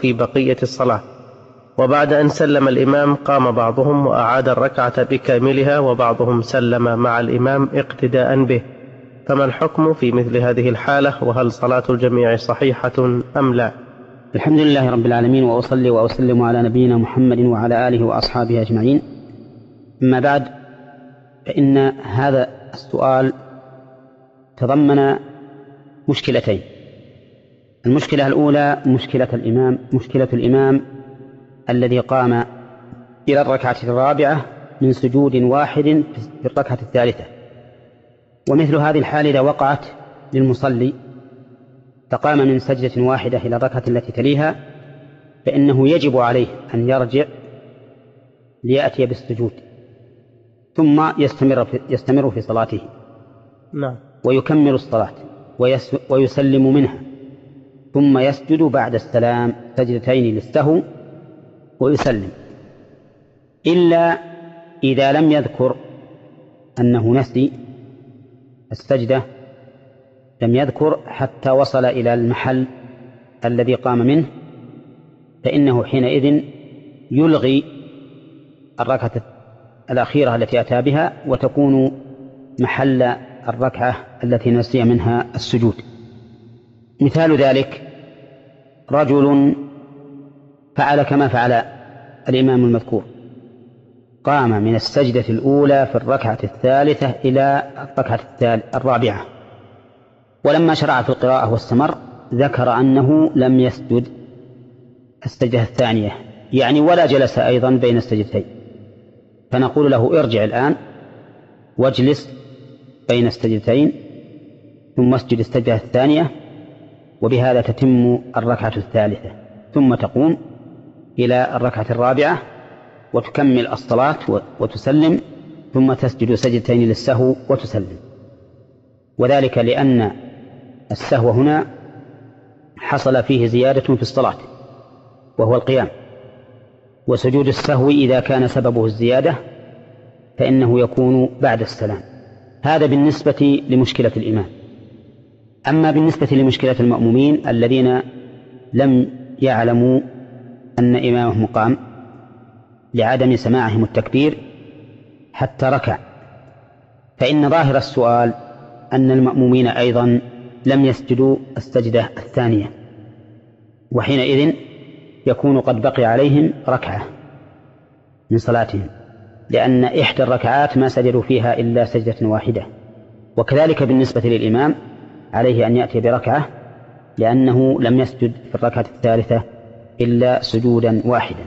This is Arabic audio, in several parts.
في بقية الصلاة، وبعد أن سلم الإمام قام بعضهم وأعاد الركعة بكاملها، وبعضهم سلم مع الإمام اقتداء به، فما الحكم في مثل هذه الحالة؟ وهل صلاة الجميع صحيحة أم لا؟ الحمد لله رب العالمين، وأصلي وأسلم على نبينا محمد وعلى آله وأصحابه أجمعين. أما بعد، فإن هذا السؤال تضمن مشكلتين. المشكلة الأولى مشكلة الإمام الذي قام إلى الركعة الرابعة من سجود واحد في الركعة الثالثة. ومثل هذه الحال إذا وقعت للمصلي فقام من سجدة واحدة إلى الركعة التي تليها، فإنه يجب عليه أن يرجع ليأتي بالسجود ثم يستمر في صلاته. نعم. ويكمل الصلاة ويسلم منها، ثم يسجد بعد السلام سجدتين للسهو ويسلم، إلا إذا لم يذكر أنه نسي السجدة، لم يذكر حتى وصل إلى المحل الذي قام منه، فإنه حينئذ يلغي الركعة الأخيرة التي أتى بها وتكون محل الركعة التي نسي منها السجود. مثال ذلك رجل فعل كما فعل الإمام المذكور، قام من السجدة الأولى في الركعة الثالثة إلى الركعة الرابعة، ولما شرع في القراءة واستمر ذكر أنه لم يسجد السجدة الثانية، يعني ولا جلس أيضا بين السجدتين، فنقول له ارجع الآن واجلس بين السجدتين ثم اسجد السجدة الثانية، وبهذا تتم الركعة الثالثة، ثم تقوم إلى الركعة الرابعة وتكمل الصلاة وتسلم، ثم تسجد سجدتين للسهو وتسلم. وذلك لأن السهو هنا حصل فيه زيادة في الصلاة وهو القيام، وسجود السهو إذا كان سببه الزيادة فإنه يكون بعد السلام. هذا بالنسبة لمشكلة الإمام. أما بالنسبة لمشكلة المأمومين الذين لم يعلموا أن إمامهم قام لعدم سماعهم التكبير حتى ركع، فإن ظاهر السؤال أن المأمومين أيضا لم يسجدوا السجدة الثانية، وحينئذ يكون قد بقي عليهم ركعة من صلاتهم، لأن إحدى الركعات ما سجدوا فيها إلا سجدة واحدة. وكذلك بالنسبة للإمام عليه أن يأتي بركعة، لأنه لم يسجد في الركعة الثالثة إلا سجودا واحدا،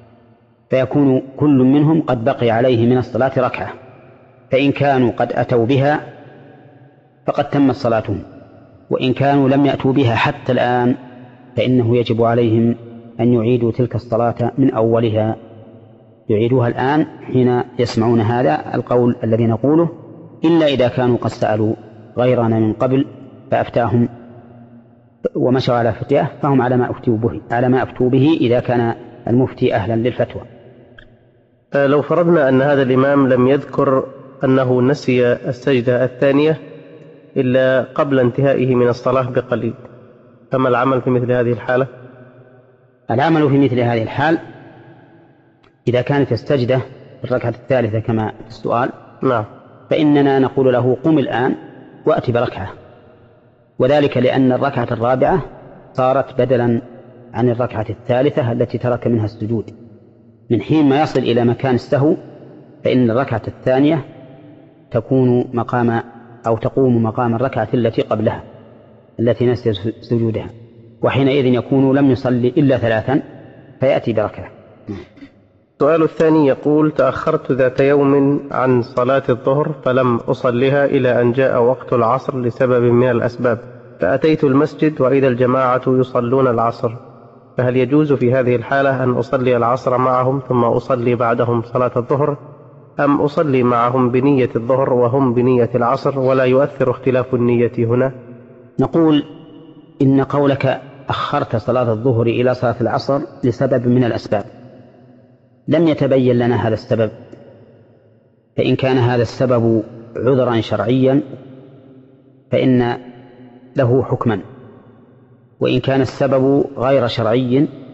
فيكون كل منهم قد بقي عليه من الصلاة ركعة، فإن كانوا قد أتوا بها فقد تمت صلاتهم، وإن كانوا لم يأتوا بها حتى الآن فإنه يجب عليهم أن يعيدوا تلك الصلاة من أولها، يعيدوها الآن حين يسمعون هذا القول الذي نقوله، إلا إذا كانوا قد سألوا غيرنا من قبل فأفتاهم ومشوا على فتية، فهم على ما أفتوا به إذا كان المفتي أهلا للفتوى. لو فرضنا أن هذا الإمام لم يذكر أنه نسي السجدة الثانية إلا قبل انتهائه من الصلاة بقليل، فما العمل في مثل هذه الحالة؟ العمل في مثل هذه الحال إذا كانت السجدة في الركعة الثالثة كما في السؤال، نعم، فإننا نقول له قم الآن وأتي بركعة، وذلك لأن الركعة الرابعة صارت بدلا عن الركعة الثالثة التي ترك منها السجود. من حين ما يصل إلى مكان السهو فإن الركعة الثانية تقوم مقام الركعة التي قبلها التي نسي سجودها، وحينئذ يكون لم يصلي إلا 3 فيأتي بركعة. السؤال الثاني يقول: تأخرت ذات يوم عن صلاة الظهر فلم أصلها إلى أن جاء وقت العصر لسبب من الأسباب، فأتيت المسجد وإذا الجماعة يصلون العصر، فهل يجوز في هذه الحالة أن أصلي العصر معهم ثم أصلي بعدهم صلاة الظهر، أم أصلي معهم بنية الظهر وهم بنية العصر ولا يؤثر اختلاف النية هنا؟ نقول إن قولك أخرت صلاة الظهر إلى صلاة العصر لسبب من الأسباب لم يتبين لنا هذا السبب، فإن كان هذا السبب عذرا شرعيا فإن له حكما، وإن كان السبب غير شرعي